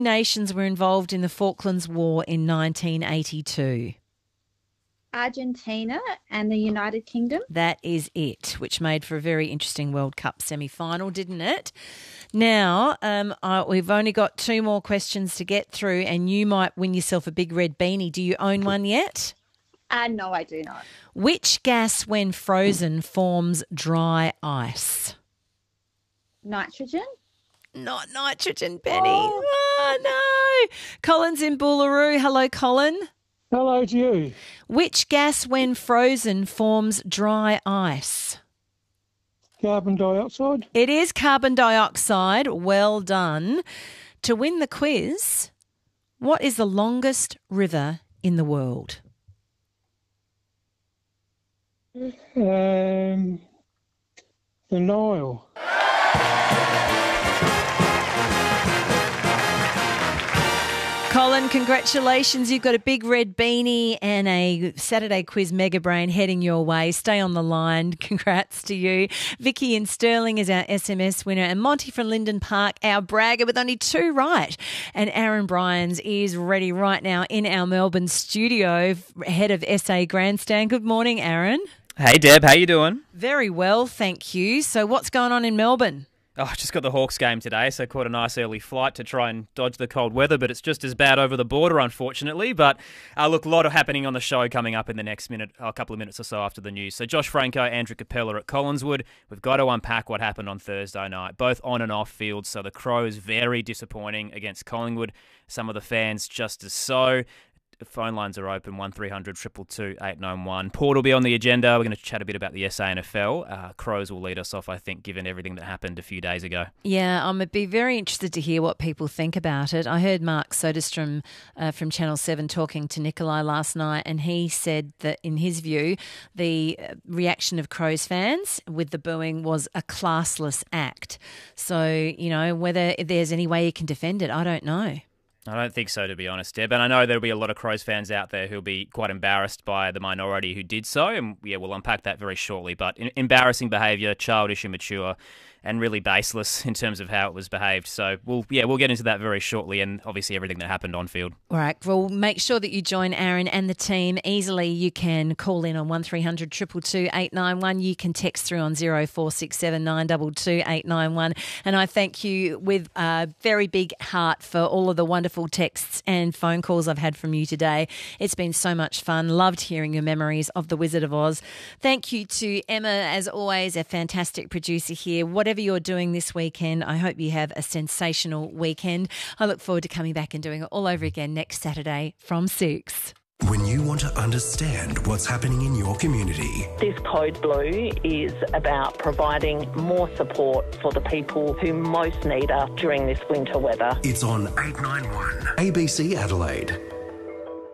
nations were involved in the Falklands War in 1982? Argentina and the United Kingdom. That is it, which made for a very interesting World Cup semi-final, didn't it? Now, we've only got 2 more questions to get through, and you might win yourself a big red beanie. Do you own one yet? No, I do not. Which gas, when frozen, forms dry ice? Nitrogen? Not nitrogen, Benny. Oh, no. Colin's in Boolaroo. Hello, Colin. Hello to you. Which gas, when frozen, forms dry ice? Carbon dioxide. It is carbon dioxide. Well done. To win the quiz, what is the longest river in the world? The Nile. Colin, congratulations. You've got a big red beanie and a Saturday quiz mega brain heading your way. Stay on the line. Congrats to you. Vicky in Stirling is our SMS winner, and Monty from Linden Park, our bragger, with only 2 right. And Aaron Bryans is ready right now in our Melbourne studio, head of SA Grandstand. Good morning, Aaron. Hey, Deb. How you doing? Very well, thank you. So what's going on in Melbourne? Oh, I just got the Hawks game today, so caught a nice early flight to try and dodge the cold weather, but it's just as bad over the border, unfortunately. But look, a lot of happening on the show coming up in the next couple of minutes or so after the news. So Josh Franco, Andrew Capella at Collinswood. We've got to unpack what happened on Thursday night, both on and off field. So the Crows very disappointing against Collingwood. Some of the fans just as so. Phone lines are open, 1300 222 891. Port will be on the agenda. We're going to chat a bit about the SANFL. Crows will lead us off, I think, given everything that happened a few days ago. Yeah, I'd be very interested to hear what people think about it. I heard Mark Soderstrom from Channel 7 talking to Nikolai last night, and he said that, in his view, the reaction of Crows fans with the booing was a classless act. So, whether there's any way you can defend it, I don't know. I don't think so, to be honest, Deb. And I know there'll be a lot of Crows fans out there who'll be quite embarrassed by the minority who did so. And yeah, we'll unpack that very shortly. But embarrassing behaviour, childish, immature, and really baseless in terms of how it was behaved. So we'll get into that very shortly, and obviously everything that happened on field. All right. Well, make sure that you join Aaron and the team easily. You can call in on 1300 222 891. You can text through on 0467 922 891. And I thank you with a very big heart for all of the wonderful texts and phone calls I've had from you today. It's been so much fun. Loved hearing your memories of the Wizard of Oz. Thank you to Emma, as always, a fantastic producer here. Whatever you're doing this weekend, I hope you have a sensational weekend. I look forward to coming back and doing it all over again next Saturday from 6. When you want to understand what's happening in your community. This Code Blue is about providing more support for the people who most need us during this winter weather. It's on 891 ABC Adelaide.